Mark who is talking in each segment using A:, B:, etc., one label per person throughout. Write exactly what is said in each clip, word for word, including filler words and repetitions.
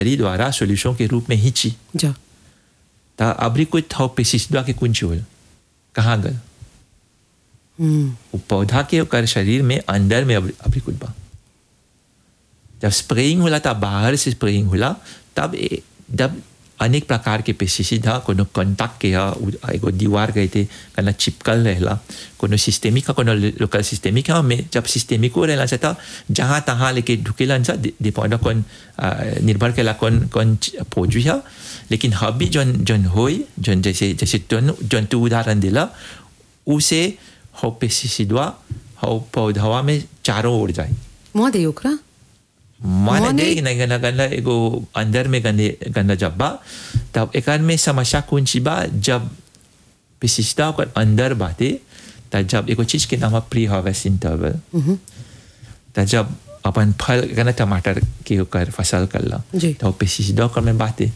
A: शरीर द्वारा सोल्यूशन के रूप में हिंची
B: जा
A: ता अबरी कोई था पेसिसिडवा के कुंच होल कहाँ गल
B: हम्म
A: वो पौधा के ओकर शरीर में अंदर में अबरी अबरी कुछ बा जब स्प्रेइंग होला तब बाहर से स्प्रेइंग होला तब ए- जब अनेक प्रकार के पेस्टिसाइड हा कोनो कांटेक्ट के हा उ- एगो दीवार गए थे कना चिपकल रहेला कोनो सिस्टेमिक का कोनो लोकल सिस्टेमिक हा में जब सिस्टेमिक हो रहेला था जहाँ तहाँ लेके ढुकेला सा डिपेंड कौन निर्भर केला कौन कौन प्रोडक्ट हा लेकिन हबी जन जन होई जन जैसे जैसे तन जन तू उदाहरण दिला उसे हो पेस्टिसाइडवा हो पौधवा में चारों ओर जाए
B: मोह दे ओकरा
A: माने
B: माने-
A: दे नहीं गना गना एगो अंदर में गंदे गंदा जब्बा तब एक में समस्या कौन सी बा जब विशिष्टता को अंदर बाते तब जब एगो चीज के नाम प्री हार्वेस्ट इंटरवल तब जब अपन फल गना टमाटर के ओकर फसल करला
B: जी।
A: तो पेस्टिसाइड कर में बाते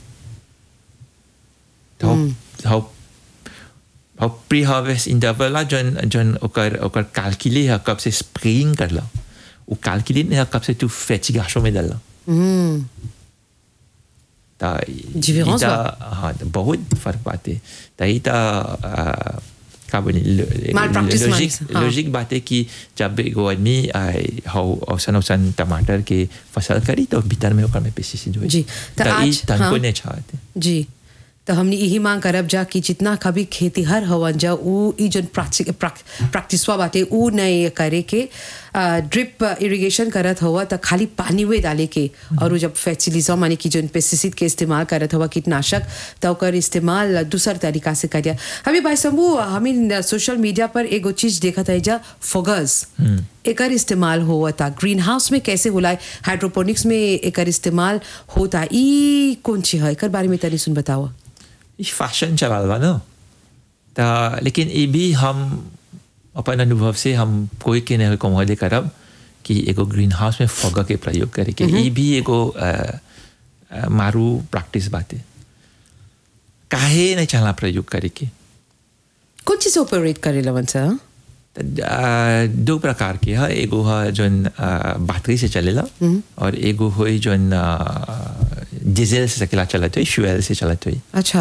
A: तो तो तो प्री हार्वेस्ट इंटरवल ला जन जन ओकर ओकर कैलकुलेट है कब से स्प्रेइंग करला वो कैलकुलेट है कब से तू फैटिगेशन में डालला
B: हम्म
A: ता
B: Différence
A: इता
B: बा।
A: हाँ तो बहुत फर्क बाते ता इता आ, का बोली
B: Malpractice
A: लॉजिक
B: मानिस, हाँ।
A: लॉजिक बाते कि जब एगो आदमी हाउ औसन औसन टमाटर के फसल करी तो भीतर में ओकर में पेस्टिसाइड होई
B: जी, तो
A: ता ई
B: आज-
A: तनको
B: हाँ।
A: नहीं चाहते
B: जी तो हमने यही मांग करब जा कि जितना कभी खेती हर हवन जा उ ई जन प्रैक्टिसवा बाटे उ नहीं करे के ड्रिप इरिगेशन करत हुआ तो खाली पानी वे डाले के और उ जब फर्टिलाइजर माने कि जन पेस्टिसाइड के इस्तेमाल करत हुआ कीटनाशक तो ओकर इस्तेमाल दूसर तरीका से करिया हमें भाई शंभू हमें सोशल मीडिया पर एगो चीज देखत है जा फॉगर्स एकर इस्तेमाल हुआ था ग्रीन हाउस में कैसे होला हाइड्रोपोनिक्स में एकर इस्तेमाल होता ई कौन ची है एकर बारे में तनी सुन बताओ
A: ये फैशन चला हुआ ना ता लेकिन ये भी हम अपन अनुभव से हम कोई के नहीं कमोदे करब कि एगो ग्रीन हाउस में फॉग के प्रयोग करे के ये भी एगो अ, अ, मारू प्रैक्टिस बाते काहे नहीं चला प्रयोग करे के
B: कौन चीज ऑपरेट करे लवन सा
A: त, अ, दो प्रकार के है एगो है जोन अ, बैटरी से चलेला और एगो है जोन अ, डीजल से चला चलत है फ्यूल से चलत है
B: अच्छा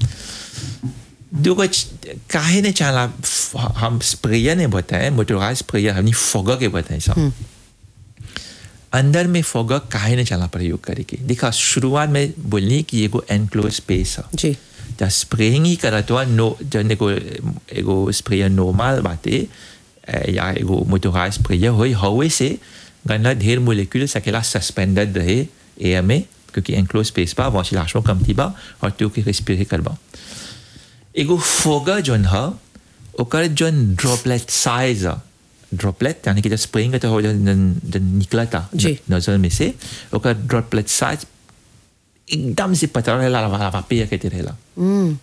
A: दुगो काहे ने चला हम स्प्रेयर ने बताए मोटराइज स्प्रेयर हमने फॉग के बताए सब अंदर में फॉग काहे ने चला प्रयोग करे के देखा शुरुआत में बोलनी कि एगो एनक्लोज स्पेस है
B: जी
A: ता स्प्रेइंग ही करत हुआ नो जन एगो एगो स्प्रेयर नॉर्मल बाते अ, या एगो मोटराइज स्प्रेयर होई हवे से गन्ना ढेर मोलिक्यूल सकेला सस्पेंडेड रहे एयर में क्योंकि एनक्लोज स्पेस बा वेंटिलेशन कमती बा और तो के रेस्पिरेट करबा एगो फोगा जोन है ओकर जोन ड्रॉपलेट साइज ड्रॉपलेट यानी कि जब स्प्रेइंग तो हो जन जन निकला था
B: जी।
A: नजर में से ओकर ड्रॉपलेट साइज एकदम से पतला रहेला लावा पे कहते रहेला
B: हम्म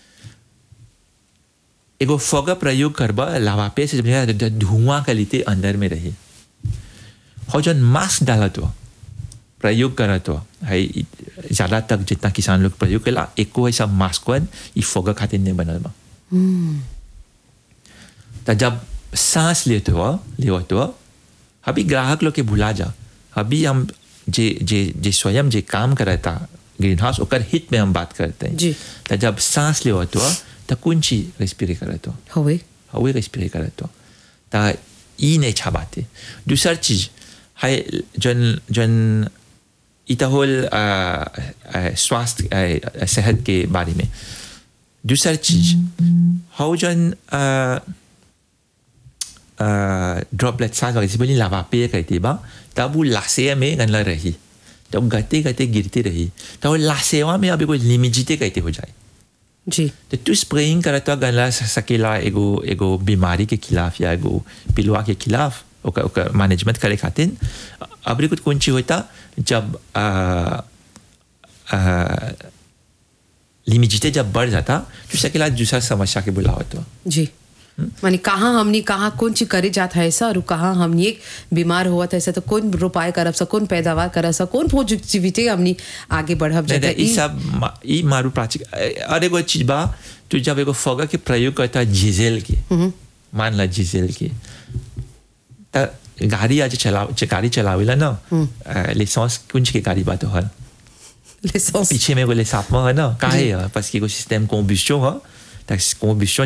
A: एगो फोगा प्रयोग करबा लावा पे से जब धुआं कलिते अंदर में रहे हो जन मास्क डाला तो प्रयोग करा तो है ज़्यादा तक जितना किसान लोग प्रयोग कला एको ऐसा मास्क वन ये फोगा खातिर नहीं बनल बा तो जब सांस लेते हो ले तो अभी ग्राहक लोग के भुला जा अभी हम जे जे जे स्वयं जे काम करता ग्रीन हाउस ओकर हित में हम बात करते हैं
B: जी।
A: तो जब सांस ले तो तो कौन चीज रेस्पिरेट करते हो
B: होवे
A: हवे रेस्पिरेट करते हो तो ई नहीं छा बात है दूसर चीज है जन जन इता होल स्वास्थ्य अ, सेहत के बारे में दूसर चीज हाउ जन ड्रॉपलेट साइज वैसे बोली लावा पे कहती बा तब वो लासे में गनला रही तब गते गते गिरती रही तो लासेवा में अभी कोई लिमिजिते कहते हो जाए
B: जी
A: तो तू स्प्रेइंग करता गनला सकेला एगो एगो बीमारी के खिलाफ या एगो पिलुआ के खिलाफ ओकर ओकर मैनेजमेंट करे खातिर अबरी कुछ कौन चीज होता जब लिमिजिटे जब बढ़ जाता तो सकेला दूसरा समस्या के बुलावा तो
B: जी माने कहाँ हमनी कहाँ कौन चीज करे जाता है ऐसा और कहाँ हमनी एक बीमार हुआ था ऐसा तो कौन रोपाई करब सा कौन पैदावार करब सा कौन पॉजिटिविटी हमनी आगे बढ़ब
A: नहीं
B: जाता
A: नहीं, ई सब मा- ई मारू प्राचिक और एगो चीज बा तू जब एगो फोगा के प्रयोग करता जीजेल के मान ला जीजेल के त गाड़ी आज चला गाड़ी चलावेला ना लाइसेंस कुछ के गाड़ी बा तो हल
B: l'essence
A: पीछे में वो les sapements है ना काहे parce que le système combustion है tax combustion